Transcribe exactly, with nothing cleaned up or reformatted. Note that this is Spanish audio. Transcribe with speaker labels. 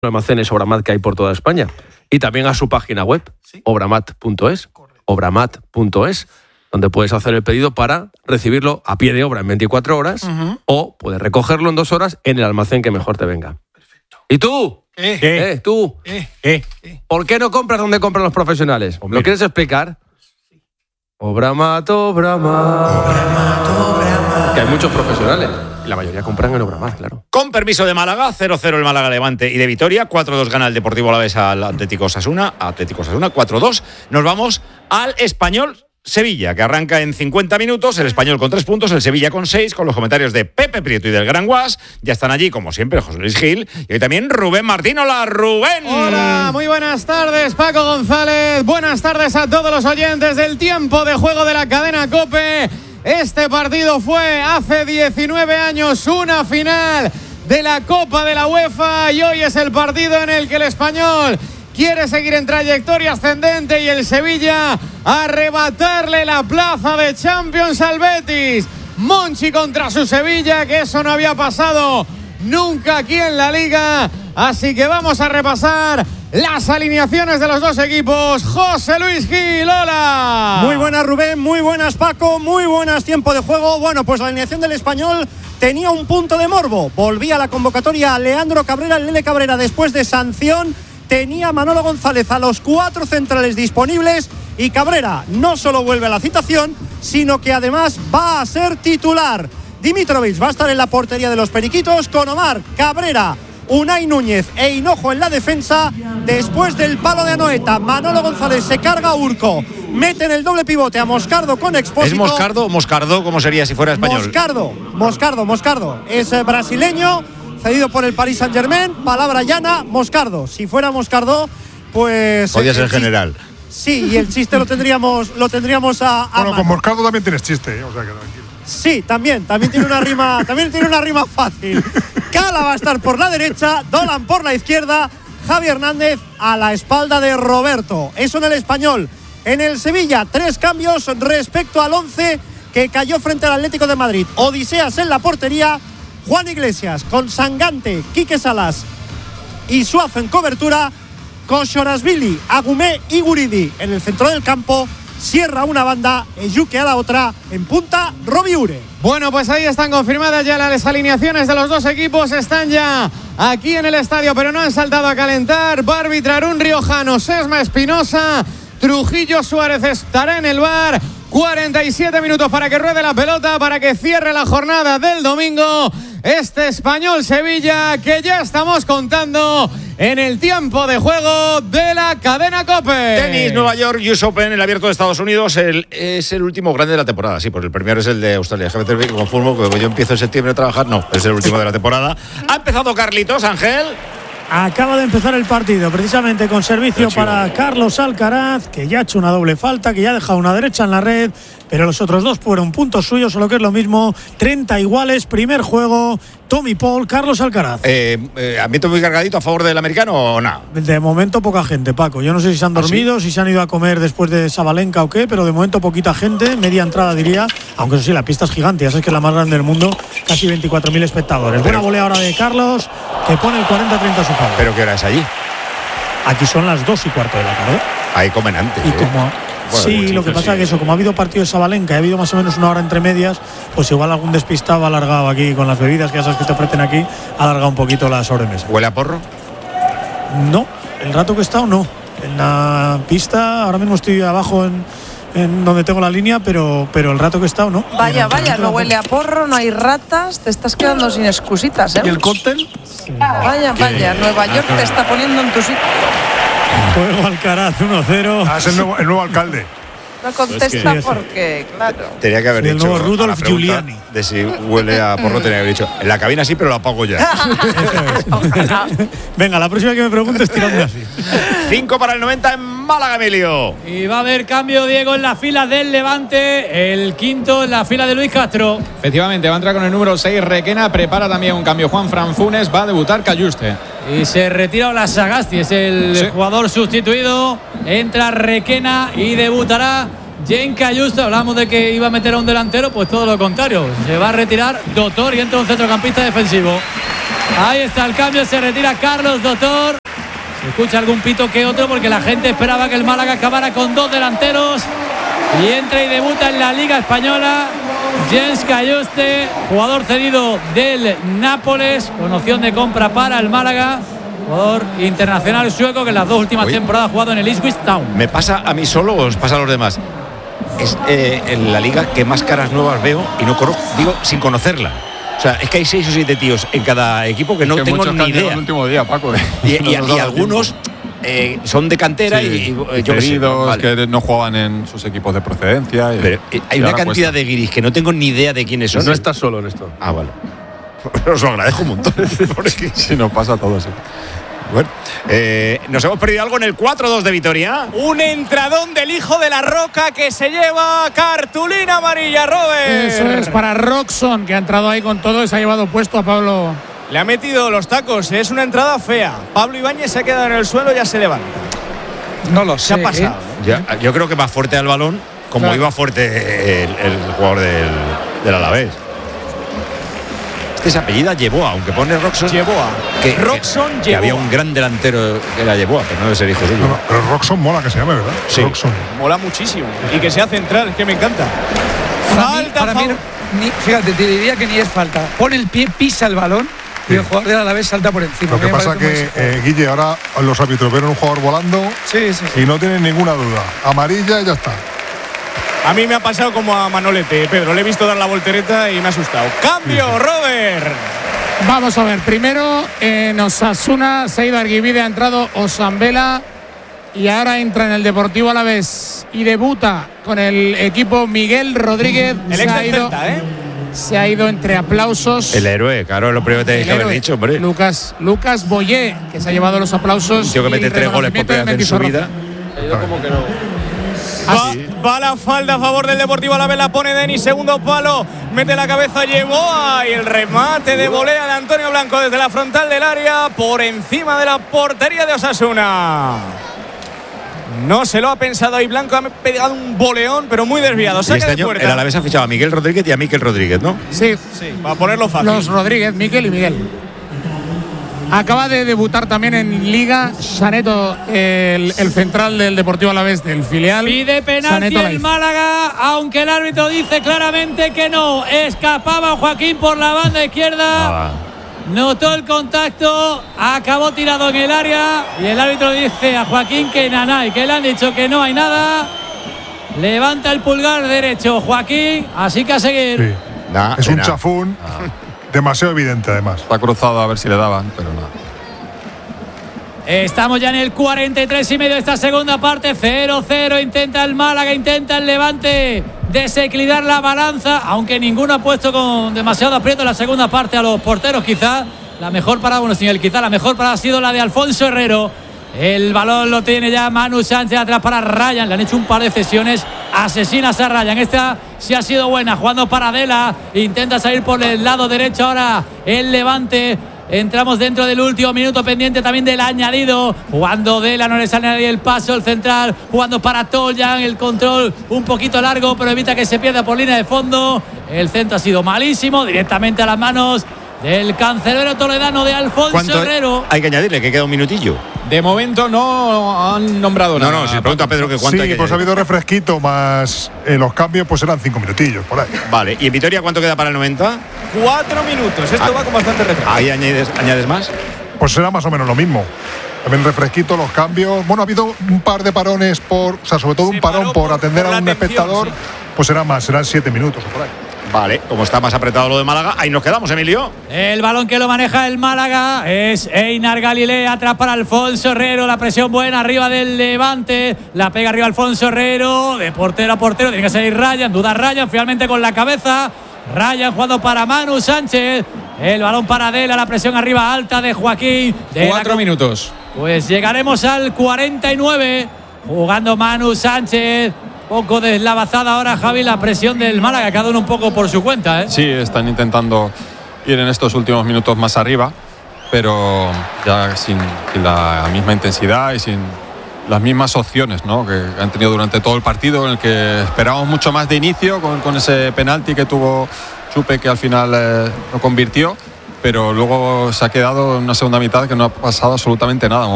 Speaker 1: almacenes Obramat que hay por toda España. Y también a su página web, ¿sí? obramat punto es, obramat punto es, donde puedes hacer el pedido para recibirlo a pie de obra en veinticuatro horas, uh-huh. o puedes recogerlo en dos horas en el almacén que mejor te venga. Perfecto. ¿Y tú?
Speaker 2: ¿Qué?
Speaker 1: ¿Qué? ¿Tú?
Speaker 2: ¿Qué? ¿Qué?
Speaker 1: ¿Por qué no compras donde compran los profesionales? Hombre. ¿Lo quieres explicar? Sí. Obramat, Obramat. Obramat, Obramat. Que hay muchos profesionales. Y la mayoría compran en Obramat, claro.
Speaker 3: Con permiso de Málaga, cero cero el Málaga Levante y de Vitoria, cuatro dos gana el Deportivo Alavés al Atlético Osasuna, Atlético Osasuna, cuatro dos. Nos vamos al Español Sevilla, que arranca en cincuenta minutos, el Español con tres puntos, el Sevilla con seis, con los comentarios de Pepe Prieto y del Gran Guas. Ya están allí, como siempre, José Luis Gil y hoy también Rubén Martín. Hola, Rubén.
Speaker 4: Hola, muy buenas tardes, Paco González. Buenas tardes a todos los oyentes del tiempo de juego de la cadena COPE. Este partido fue hace diecinueve años una final de la Copa de la UEFA y hoy es el partido en el que el Español quiere seguir en trayectoria ascendente y el Sevilla arrebatarle la plaza de Champions al Betis. Monchi contra su Sevilla, que eso no había pasado nunca aquí en la Liga. Así que vamos a repasar las alineaciones de los dos equipos. José Luis Gil, hola.
Speaker 2: Muy buenas, Rubén, muy buenas, Paco, muy buenas, tiempo de juego. Bueno, pues la alineación del Español tenía un punto de morbo. Volvía a la convocatoria Leandro Cabrera, el Nene Cabrera, después de sanción. Tenía Manolo González a los cuatro centrales disponibles y Cabrera no solo vuelve a la citación, sino que además va a ser titular. Dimitrovic va a estar en la portería de los Periquitos con Omar, Cabrera, Unai Núñez e Hinojo en la defensa. Después del palo de Anoeta, Manolo González se carga a Urco, mete en el doble pivote a Moscardo con Expósito.
Speaker 3: ¿Es Moscardo o Moscardo? ¿Cómo sería si fuera español?
Speaker 2: Moscardo, Moscardo, Moscardo. Es eh, brasileño, cedido por el Paris Saint-Germain, palabra llana, Moscardo. Si fuera Moscardo, pues...
Speaker 3: Podría ser general.
Speaker 2: Sí, y el chiste lo tendríamos, lo tendríamos a, a
Speaker 5: Bueno,
Speaker 2: mano.
Speaker 5: con Moscardo también tienes chiste, ¿eh? O sea que tranquilo.
Speaker 2: Sí, también, también tiene una rima, también tiene una rima fácil. Cala va a estar por la derecha, Dolan por la izquierda, Javi Hernández a la espalda de Roberto. Eso en el Español. En el Sevilla, tres cambios respecto al once que cayó frente al Atlético de Madrid. Odiseas en la portería, Juan Iglesias con Sangante, Quique Salas y Suazo en cobertura, con Shorasvili, Agumé y Guridi en el centro del campo. Sierra una banda, Eyuque a la otra, en punta, Robi Ure.
Speaker 4: Bueno, pues ahí están confirmadas ya las alineaciones de los dos equipos. Están ya aquí en el estadio, pero no han saltado a calentar. Va a arbitrar un riojano, Sesma Espinosa. Trujillo Suárez estará en el bar. cuarenta y siete minutos para que ruede la pelota, para que cierre la jornada del domingo. Este Español Sevilla que ya estamos contando en el tiempo de juego de la cadena COPE.
Speaker 3: Tenis, Nueva York, U S Open, el abierto de Estados Unidos, el, es el último grande de la temporada. Sí, porque el primero es el de Australia. Déjame que conformo, porque yo empiezo en septiembre a trabajar. No, es el último de la temporada. Ha empezado Carlitos, Ángel.
Speaker 6: Acaba de empezar el partido, precisamente con servicio para Carlos Alcaraz, que ya ha hecho una doble falta, que ya ha dejado una derecha en la red, pero los otros dos fueron puntos suyos, solo que es lo mismo, treinta iguales, primer juego, Tommy Paul, Carlos Alcaraz.
Speaker 3: Eh, eh, ¿Ambiente muy cargadito a favor del americano o no?
Speaker 6: De momento poca gente, Paco. Yo no sé si se han dormido, ¿Ah, sí? si se han ido a comer después de Sabalenka o qué, pero de momento poquita gente, media entrada diría, aunque eso sí, la pista es gigante, ya sabes que es la más grande del mundo, casi veinticuatro mil espectadores. Buena volea ahora de Carlos, que pone el cuarenta treinta a su favor.
Speaker 3: ¿Pero qué hora es allí?
Speaker 6: Aquí son las dos y cuarto de la tarde.
Speaker 3: Ahí comen antes.
Speaker 6: Y
Speaker 3: ¿eh?
Speaker 6: como... Bueno, sí, lo que pasa es sí. que eso, como ha habido partido de Sabalenka y ha habido más o menos una hora entre medias, pues igual algún despistado ha alargado aquí con las bebidas que ya sabes que te ofrecen aquí, ha alargado un poquito la sobremesa.
Speaker 3: ¿Huele a porro?
Speaker 6: No, el rato que he estado no. En la pista, ahora mismo estoy abajo en, en donde tengo la línea, pero, pero el rato que he estado no.
Speaker 7: Vaya, vaya, no huele a porro, no hay ratas, te estás quedando sin excusitas, ¿eh?
Speaker 5: ¿Y el cóctel?
Speaker 7: Sí. Vaya, vaya, Nueva York te está poniendo en tu sitio.
Speaker 6: Juego Alcaraz uno cero.
Speaker 5: Ah, es el nuevo, el nuevo alcalde.
Speaker 7: No contesta es que, porque, claro.
Speaker 3: Tenía que haber
Speaker 6: el
Speaker 3: dicho.
Speaker 6: nuevo Rudolf Giuliani.
Speaker 3: De si huele a porro, tenía que haber dicho. En la cabina sí, pero lo apago ya.
Speaker 6: Venga, la próxima que me preguntes, tirando así.
Speaker 3: cinco para el noventa en Málaga, Emilio.
Speaker 8: Y va a haber cambio, Diego, en la fila del Levante. El quinto en la fila de Luis Castro.
Speaker 9: Efectivamente, va a entrar con el número seis Requena. Prepara también un cambio Juan Fran Funes. Va a debutar Cayuste.
Speaker 8: Y se retira Olasagasti, es el sí. jugador sustituido. Entra Requena y debutará Jane Cayuste. Hablamos de que iba a meter a un delantero, pues todo lo contrario. Se va a retirar Doctor y entra un centrocampista defensivo. Ahí está el cambio, se retira Carlos Doctor. Se escucha algún pito que otro porque la gente esperaba que el Málaga acabara con dos delanteros. Y entra y debuta en la Liga Española Jens Cajuste, jugador cedido del Nápoles, con opción de compra para el Málaga. Jugador internacional sueco que en las dos últimas Uy. temporadas ha jugado en el Ipswich Town.
Speaker 3: ¿Me pasa a mí solo o os pasa a los demás? Es eh, en la liga que más caras nuevas veo y no conozco, digo, sin conocerla. O sea, es que hay seis o siete tíos en cada equipo que no que tengo ni idea.
Speaker 10: El último día, Paco.
Speaker 3: Y, y, y, y algunos eh, son de cantera sí, y, y yo que sé,
Speaker 10: vale. que no jugaban en sus equipos de procedencia. Y,
Speaker 3: Pero eh, hay una cantidad cuesta. de guiris que no tengo ni idea de quiénes son.
Speaker 1: No estás solo en esto.
Speaker 3: Ah, vale. Os lo agradezco un montón. Porque
Speaker 10: sí, nos pasa a todos. Sí.
Speaker 3: Bueno, eh, nos hemos perdido algo en el cuatro dos de Vitoria.
Speaker 11: Un entradón del hijo de la Roca que se lleva cartulina amarilla, Robert.
Speaker 12: Eso es para Roxon, que ha entrado ahí con todo y se ha llevado puesto a Pablo.
Speaker 11: Le ha metido los tacos, es una entrada fea. Pablo Ibáñez se ha quedado en el suelo y ya se levanta.
Speaker 12: No lo sé.
Speaker 11: Se ha pasado.
Speaker 3: ¿eh? Ya, yo creo que va fuerte al balón, como claro. iba fuerte el, el jugador del, del Alavés. Este se apellida Yeboah, aunque pone Roxon.
Speaker 11: Yeboah.
Speaker 3: Que,
Speaker 11: Roxon
Speaker 3: que, que había un gran delantero que era Yeboah, pero no debe ser hijo suyo.
Speaker 5: No, no, pero Roxon mola que se llame, ¿verdad?
Speaker 3: Sí.
Speaker 5: Roxon.
Speaker 11: Mola muchísimo. Y que sea central, es que me encanta.
Speaker 12: Para falta, mí, para mí, ni, fíjate, te diría que ni es falta. Pone el pie, pisa el balón sí. y el jugador de Alavés salta por encima.
Speaker 5: Lo que pasa que, eh, Guille, ahora los árbitros ven un jugador volando
Speaker 12: sí, sí, sí.
Speaker 5: y no tienen ninguna duda. Amarilla y ya está.
Speaker 11: A mí me ha pasado como a Manolete, Pedro. Le he visto dar la voltereta y me ha asustado. ¡Cambio, sí. Robert!
Speaker 12: Vamos a ver. Primero, en Osasuna se ha ido Arguibide, ha entrado Osambela y ahora entra en el Deportivo Alavés y debuta con el equipo Miguel Rodríguez.
Speaker 11: El
Speaker 12: se,
Speaker 11: ex
Speaker 12: ha ido,
Speaker 11: Celta, ¿eh?
Speaker 12: se ha ido entre aplausos.
Speaker 3: El héroe, claro, es lo primero que te dije haber dicho, hombre.
Speaker 12: Lucas, Lucas Boyé, que se ha llevado los aplausos.
Speaker 3: Un tío que mete tres goles por primera vez en su vida.
Speaker 1: Como que no.
Speaker 11: Va, va la falda a favor del Deportivo Alavés, la pone Denis, segundo palo, mete la cabeza Yeboah y el remate de volea de Antonio Blanco desde la frontal del área por encima de la portería de Osasuna. No se lo ha pensado ahí Blanco, ha pegado un boleón, pero muy desviado.
Speaker 3: Saque este de puerta. El Alavés ha fichado a Miguel Rodríguez y a Miquel Rodríguez, ¿no?
Speaker 12: Sí,
Speaker 11: sí, para ponerlo fácil.
Speaker 12: Los Rodríguez, Miquel y Miguel. Acaba de debutar también en Liga Saneto, el, el central del Deportivo Alavés del filial.
Speaker 8: Pide penalti el Málaga, aunque el árbitro dice claramente que no. Escapaba Joaquín por la banda izquierda. Ah. Notó el contacto, acabó tirado en el área y el árbitro dice a Joaquín que nanay, que le han dicho que no hay nada. Levanta el pulgar derecho Joaquín, así que a seguir.
Speaker 5: Sí. Nah, es un nah. chafún. Ah. Demasiado evidente, además.
Speaker 10: Está cruzado a ver si le daban, pero nada.
Speaker 8: Estamos ya en el cuarenta y tres y medio de esta segunda parte. cero cero. Intenta el Málaga, intenta el Levante desequilibrar la balanza, aunque ninguno ha puesto con demasiado aprieto en la segunda parte a los porteros. Quizá la mejor parada, bueno, sin el quizá la mejor parada ha sido la de Alfonso Herrero. El balón lo tiene ya Manu Sánchez atrás para Ryan. Le han hecho un par de cesiones asesinas a Ryan. Esta sí ha sido buena, jugando para Adela. Intenta salir por el lado derecho ahora el Levante. Entramos dentro del último minuto, pendiente también del añadido. Jugando Dela, no le sale a nadie el paso. El central jugando para Toljan. El control un poquito largo, pero evita que se pierda por línea de fondo. El centro ha sido malísimo, directamente a las manos del cancerbero toledano de Alfonso Herrero.
Speaker 3: Hay que añadirle que queda un minutillo.
Speaker 9: De momento no han nombrado nada.
Speaker 3: No, no, si le pregunto a Pedro que cuánto
Speaker 5: sí,
Speaker 3: hay que
Speaker 5: pues
Speaker 3: añadir.
Speaker 5: Ha habido refresquito más eh, los cambios, pues eran cinco minutillos por ahí.
Speaker 3: Vale, ¿y en Vitoria cuánto queda para el noventa?
Speaker 11: Cuatro minutos, esto ah, va con bastante retraso.
Speaker 3: ¿Ahí añades, añades más?
Speaker 5: Pues será más o menos lo mismo. También refresquito, los cambios. Bueno, ha habido un par de parones por, o sea, sobre todo
Speaker 11: Se
Speaker 5: un parón por, por atender
Speaker 11: por
Speaker 5: a un
Speaker 11: atención,
Speaker 5: espectador,
Speaker 11: sí.
Speaker 5: Pues serán más, serán siete minutos o por ahí.
Speaker 3: Vale, como está más apretado lo de Málaga, ahí nos quedamos, Emilio.
Speaker 8: El balón que lo maneja el Málaga es Einar Galilea, atrás para Alfonso Herrero. La presión buena arriba del Levante. La pega arriba Alfonso Herrero, de portero a portero. Tiene que salir Ryan, duda Ryan, finalmente con la cabeza. Ryan jugando para Manu Sánchez. El balón para Adela, la presión arriba alta de Joaquín. De
Speaker 9: Cuatro la... minutos.
Speaker 8: Pues llegaremos al cuarenta y nueve. Jugando Manu Sánchez. Poco deslavazada ahora, Javi, la presión del Málaga, cada uno un poco por su cuenta, ¿eh?
Speaker 10: Sí, están intentando ir en estos últimos minutos más arriba, pero ya sin, sin la misma intensidad y sin las mismas opciones, ¿no?, que han tenido durante todo el partido, en el que esperábamos mucho más de inicio con, con ese penalti que tuvo Chupe, que al final eh, no convirtió, pero luego se ha quedado en una segunda mitad que no ha pasado absolutamente nada.